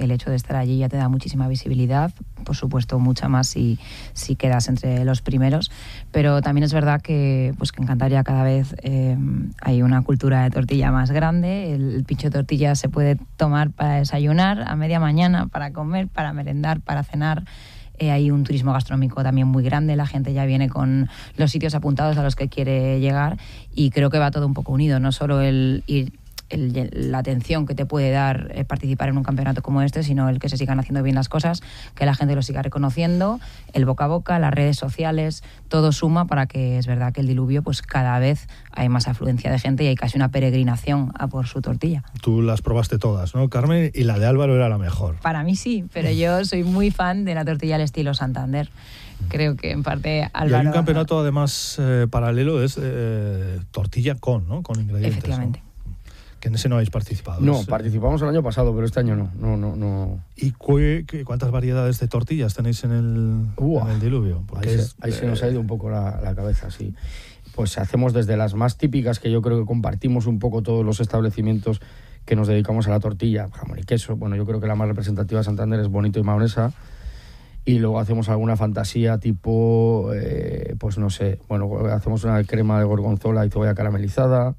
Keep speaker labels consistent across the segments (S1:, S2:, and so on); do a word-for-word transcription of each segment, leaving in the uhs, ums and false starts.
S1: el hecho de estar allí ya te da muchísima visibilidad, por supuesto mucha más si, si quedas entre los primeros, pero también es verdad que, pues, que en Cantabria cada vez eh, hay una cultura de tortilla más grande. El, el pincho de tortilla se puede tomar para desayunar, a media mañana, para comer, para merendar, para cenar. Eh, hay un turismo gastronómico también muy grande, la gente ya viene con los sitios apuntados a los que quiere llegar, y creo que va todo un poco unido, no solo el ir... El, la atención que te puede dar eh, participar en un campeonato como este, sino el que se sigan haciendo bien las cosas, que la gente lo siga reconociendo, el boca a boca, las redes sociales, todo suma para que es verdad que el Diluvio, pues cada vez hay más afluencia de gente y hay casi una peregrinación a por su tortilla.
S2: Tú las probaste todas, ¿no, Carmen? Y la de Álvaro era la mejor.
S1: Para mí sí, pero yo soy muy fan de la tortilla al estilo Santander. Creo que en parte Álvaro...
S2: Y hay un campeonato además eh, paralelo, es eh, tortilla con, ¿no? Con ingredientes.
S1: Efectivamente.
S2: ¿no? Que en ese no habéis participado.
S3: No,
S2: es,
S3: participamos el año pasado, pero este año no. no, no, no.
S2: ¿Y cu cuántas variedades de tortillas tenéis en el, en el Diluvio?
S3: Porque ahí, es, ahí eh, se nos ha ido un poco la, la cabeza, sí. Pues hacemos desde las más típicas, que yo creo que compartimos un poco todos los establecimientos que nos dedicamos a la tortilla, jamón y queso. Bueno, yo creo que la más representativa de Santander es Bonito y Mahonesa. Y luego hacemos alguna fantasía tipo, eh, pues no sé, bueno, hacemos una crema de gorgonzola y cebolla caramelizada.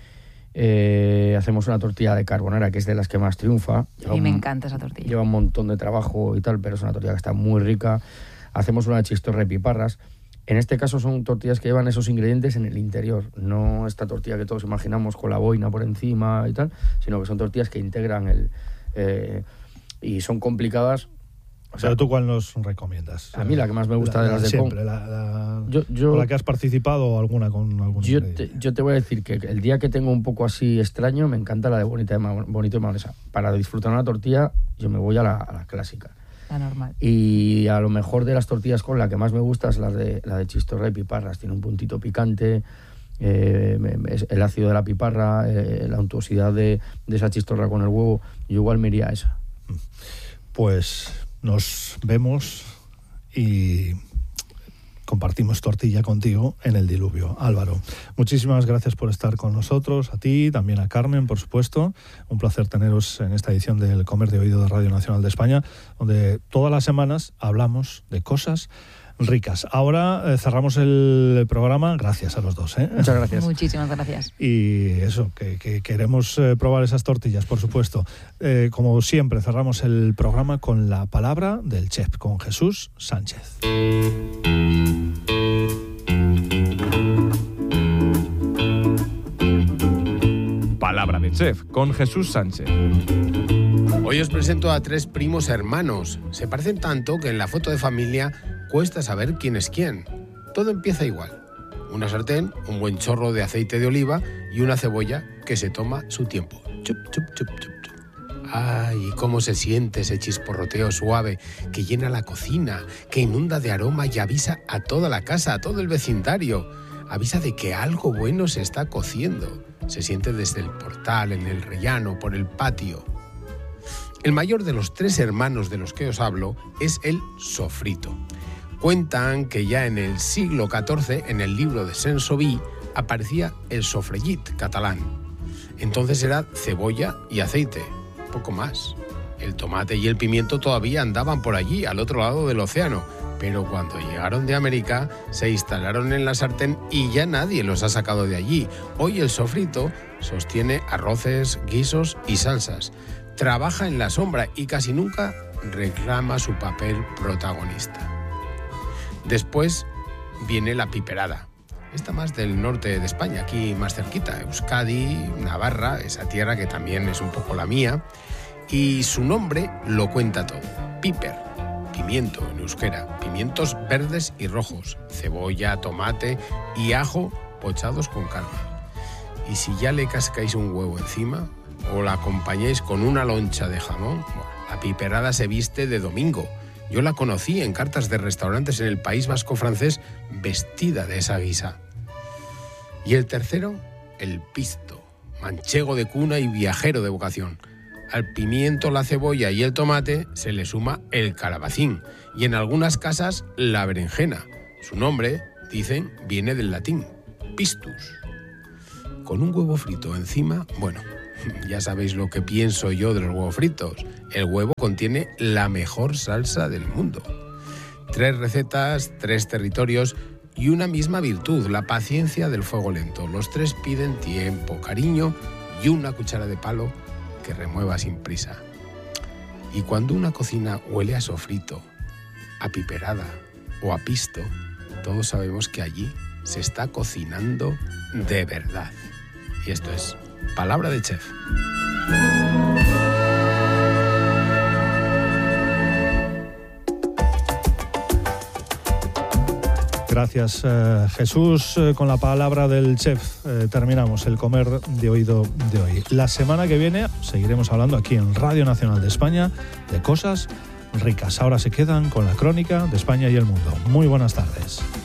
S3: Eh, hacemos una tortilla de carbonara, que es de las que más triunfa.
S1: A mí me encanta esa tortilla.
S3: Lleva un montón de trabajo y tal, pero es una tortilla que está muy rica. Hacemos una de chistorra y piparras. En este caso son tortillas que llevan esos ingredientes en el interior, no esta tortilla que todos imaginamos con la boina por encima y tal, sino que son tortillas que integran el... Eh, y son complicadas.
S2: O sea, ¿pero tú cuál nos recomiendas?
S3: A mí la que más me gusta
S2: la,
S3: de las de
S2: siempre,
S3: con...
S2: la, la,
S3: yo, yo,
S2: ¿con la que has participado o alguna con algún
S3: yo te, yo te voy a decir que el día que tengo un poco así extraño, me encanta la de Bonita de Ma, Bonito y Mahonesa. Para disfrutar una tortilla, yo me voy a la, a la clásica.
S1: La normal.
S3: Y a lo mejor de las tortillas con la que más me gusta es la de, la de chistorra y piparras. Tiene un puntito picante, eh, el ácido de la piparra, eh, la untuosidad de, de esa chistorra con el huevo. Yo igual me iría a esa.
S2: Pues... nos vemos y compartimos tortilla contigo en el Diluvio. Álvaro, muchísimas gracias por estar con nosotros, a ti, también a Carmen, por supuesto. Un placer teneros en esta edición del Comer de Oído de Radio Nacional de España, donde todas las semanas hablamos de cosas ricas. Ahora eh, cerramos el programa, gracias a los dos, ¿eh?
S3: Muchas gracias.
S1: Muchísimas gracias.
S2: Y eso, que, que queremos eh, probar esas tortillas, por supuesto. Eh, como siempre, cerramos el programa con la palabra del chef, con Jesús Sánchez.
S4: Palabra del chef, con Jesús Sánchez.
S5: Hoy os presento a tres primos hermanos. Se parecen tanto que en la foto de familia cuesta saber quién es quién. Todo empieza igual. Una sartén, un buen chorro de aceite de oliva y una cebolla que se toma su tiempo. Chup, chup, chup, chup, chup. Ay, cómo se siente ese chisporroteo suave que llena la cocina, que inunda de aroma y avisa a toda la casa, a todo el vecindario. Avisa de que algo bueno se está cociendo. Se siente desde el portal, en el rellano, por el patio. El mayor de los tres hermanos de los que os hablo es el sofrito. Cuentan que ya en el siglo catorce, en el libro de Saint-Sauvy, aparecía el sofrellit catalán. Entonces era cebolla y aceite, poco más. El tomate y el pimiento todavía andaban por allí, al otro lado del océano, pero cuando llegaron de América, se instalaron en la sartén y ya nadie los ha sacado de allí. Hoy el sofrito sostiene arroces, guisos y salsas. Trabaja en la sombra y casi nunca reclama su papel protagonista. Después viene la piperada. Esta más del norte de España, aquí más cerquita, Euskadi, Navarra, esa tierra que también es un poco la mía. Y su nombre lo cuenta todo. Piper, pimiento en euskera, pimientos verdes y rojos, cebolla, tomate y ajo pochados con calma. Y si ya le cascáis un huevo encima o la acompañáis con una loncha de jamón, bueno, la piperada se viste de domingo. Yo la conocí en cartas de restaurantes en el País Vasco francés vestida de esa guisa. Y el tercero, el pisto, manchego de cuna y viajero de vocación. Al pimiento, la cebolla y el tomate se le suma el calabacín y en algunas casas la berenjena. Su nombre, dicen, viene del latín, pistus. Con un huevo frito encima, bueno, Ya sabéis lo que pienso yo de los huevos fritos. El huevo contiene la mejor salsa del mundo. Tres recetas, tres territorios y una misma virtud, la paciencia del fuego lento. Los tres piden tiempo, cariño y una cuchara de palo que remueva sin prisa. Y cuando una cocina huele a sofrito, a piperada o a pisto, todos sabemos que allí se está cocinando de verdad. Y esto es Palabra de Chef.
S2: Gracias, eh, Jesús. Eh, con la palabra del chef eh, terminamos el comer de oído de hoy. La semana que viene seguiremos hablando aquí en Radio Nacional de España de cosas ricas. Ahora se quedan con la crónica de España y el mundo. Muy buenas tardes.